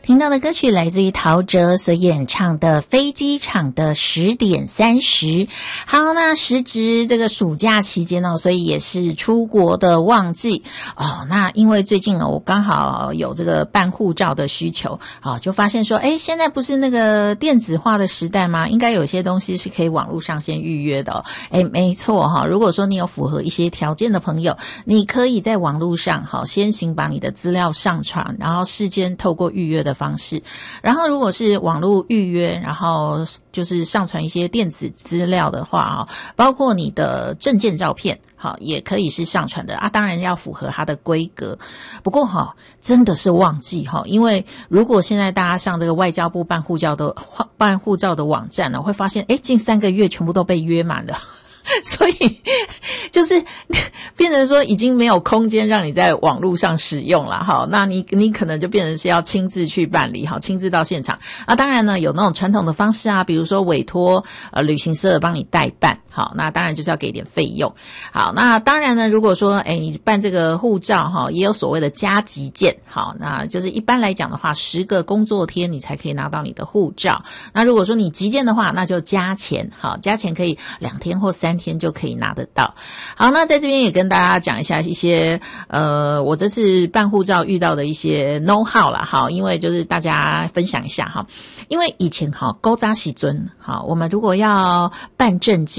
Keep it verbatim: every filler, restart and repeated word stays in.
听到的歌曲来自于陶喆所演唱的《飞机场的十点三十》。好，那时值这个暑假期间哦，所以也是出国的旺季哦。那因为最近哦，我刚好有这个办护照的需求，哦，就发现说，诶，现在不是那个电子化的时代吗？应该有些东西是可以网络上先预约的哦。诶，没错哈、哦，如果说你有符合一些条件的朋友，你可以在网络上好、哦、先行把你的资料上传，然后事先透过预约的方式，然后如果是网络预约，然后就是上传一些电子资料的话啊，包括你的证件照片，好，也可以是上传的啊，当然要符合它的规格。不过哈，真的是忘记哈，因为如果现在大家上这个外交部办护照的办护照的网站呢，会发现诶，近三个月全部都被约满了。所以就是变成说已经没有空间让你在网络上使用了哈，那你你可能就变成是要亲自去办理哈，亲自到现场啊。当然呢，有那种传统的方式啊，比如说委托呃旅行社帮你代办，好，那当然就是要给点费用。好，那当然呢，如果说诶你办这个护照哈，也有所谓的加急件，好，那就是一般来讲的话，十个工作天你才可以拿到你的护照。那如果说你急件的话，那就加钱，好，加钱可以两天或三天就可以拿得到。好，那在这边也跟大家讲一下一些呃，我这次办护照遇到的一些 know how 啦，好，因为就是大家分享一下哈。因为以前哈，古早时阵哈，我们如果要办证件